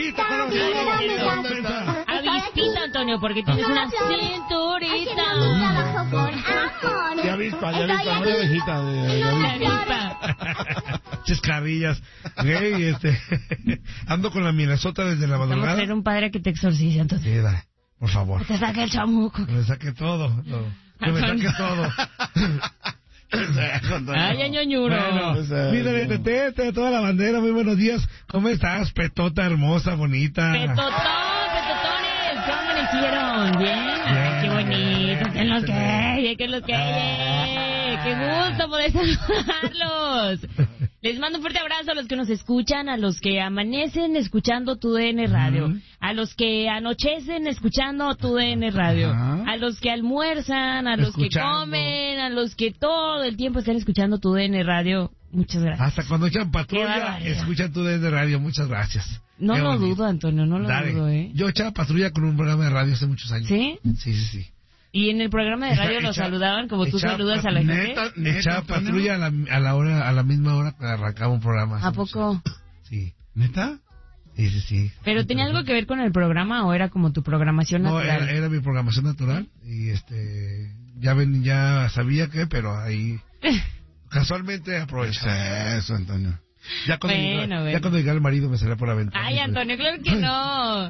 Avispita, Colomia. Avispita, Antonio, porque tienes una cinturita. De avispa, no de abejita, de Avispa. Chescarrillas. Gay, ando con la Minnesota desde la Vamos a madrugada. tener un padre que te exorcice, Antonio. Sí, dale, por favor. Que te saque el chamuco. Que me saque todo. Que me saque todo. Ay, añoñuro. Bueno, mira, te toda la bandera, muy buenos días. ¿Cómo estás, petota hermosa, bonita? Petotones, ¿cómo amanecieron? Bien. Ay, qué bonito. Que los que hay. Qué gusto poder saludarlos. Les mando un fuerte abrazo a los que nos escuchan, a los que amanecen escuchando tu DN Radio, a los que anochecen escuchando tu DN Radio, a los que almuerzan, a los que comen, a los que todo el tiempo están escuchando tu DN Radio. Muchas gracias. Hasta cuando echan patrulla, escuchan tu DN Radio. Muchas gracias. No lo dudo, Antonio, no lo dudo, Yo echaba patrulla con un programa de radio hace muchos años. ¿Sí? Sí. ¿Y en el programa de radio los saludaban como tú saludas a la gente? Echaba patrulla a la misma hora que arrancaba un programa. ¿A poco? Sí. ¿Neta? Sí. ¿Pero tenía algo que ver con el programa o era como tu programación natural? No, era mi programación natural y ya sabía que, pero ahí casualmente aprovechaba. Eso, Antonio. Ya cuando llegara el marido me salía por la ventana. Ay, Antonio, claro que no.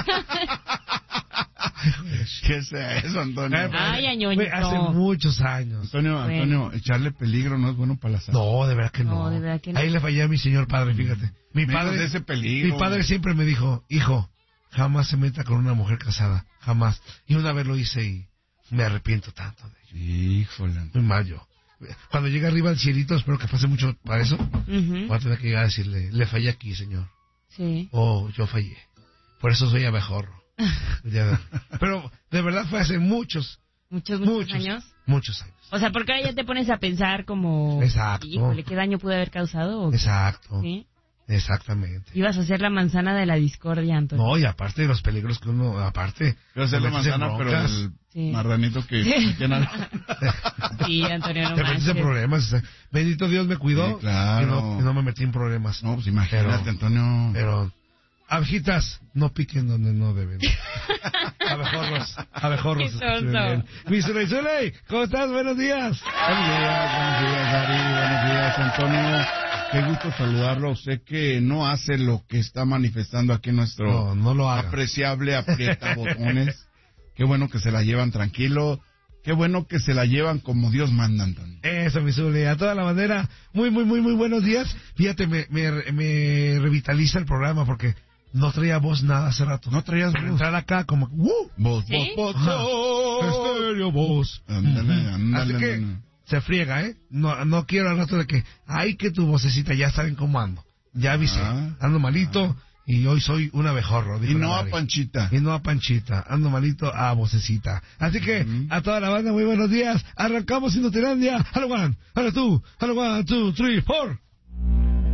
¿Qué es eso, Antonio? Ay, añoñito. Hace muchos años. Antonio, echarle peligro no es bueno para la salud. No, de verdad que no. Ahí le fallé a mi señor padre, fíjate. Mi padre siempre me dijo, hijo, jamás se meta con una mujer casada, jamás. Y una vez lo hice y me arrepiento tanto de ello. Híjole. Muy mal yo. Cuando llegue arriba al cielito, espero que pase mucho para eso. Voy a tener que llegar a decirle, le fallé aquí, señor. Sí. Yo fallé. Por eso soy abejorro. Pero de verdad fue hace muchos años. Muchos años. O sea, porque ahora ya te pones a pensar como... Exacto. Híjole, ¿qué daño pude haber causado? Exacto. ¿Sí? Exactamente. Ibas a hacer la manzana de la discordia, Antonio. No, y aparte de los peligros que uno... Iba a hacer la manzana, pero el marranito que... Sí, Antonio, no te metiste en problemas. Bendito Dios me cuidó. Sí, claro. Y no me metí en problemas. No, pues imagínate, Antonio. Pero... Abejitas, no piquen donde no deben. Abejorros. Mi Zuley, ¿cómo estás? Buenos días. Buenos días, Ari. Buenos días, Antonio. Qué gusto saludarlo. Sé que no hace lo que está manifestando aquí nuestro no lo haga. Apreciable aprieta botones. Qué bueno que se la llevan tranquilo. Qué bueno que se la llevan como Dios manda, Antonio. Eso, mi Zuli, a toda la bandera. Muy buenos días. Fíjate, me revitaliza el programa porque no traía voz nada hace rato. No traías voz. Entrar acá como... Voz. Estéreo, voz. Ándale. Así que se friega, ¿eh? No quiero al rato de que... Ay, que tu vocecita, ya saben cómo ando. Ya avisé. Ando malito y hoy soy un abejorro. Y no a Panchita. Ando malito a vocecita. Así que, a toda la banda, muy buenos días. Arrancamos Indotilandia. Hello one, hello two, 3, 4.